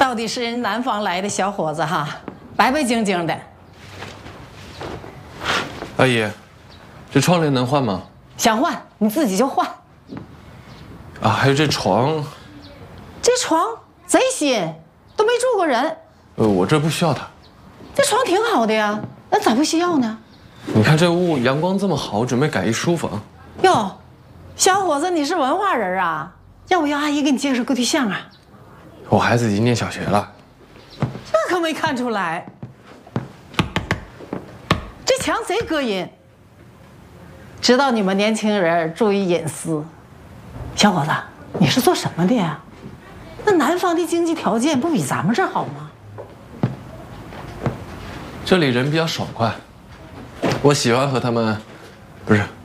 到底是人南方来的小伙子哈，白白净净的。 阿姨，这窗帘能换吗？ 想换你自己就换。 啊，还有这床， 这床贼新，都没住过人。 我这不需要它。 这床挺好的呀，那咋不需要呢？ 你看这屋阳光这么好，准备改一书房。 哟，小伙子，你是文化人啊？要不要阿姨给你介绍个对象啊？ 我孩子已经念小学了。 那可没看出来。这墙贼膈应，知道你们年轻人注意隐私。小伙子，你是做什么的呀？那南方的经济条件不比咱们这儿好吗？ 这里人比较爽快，我喜欢和他们，不是，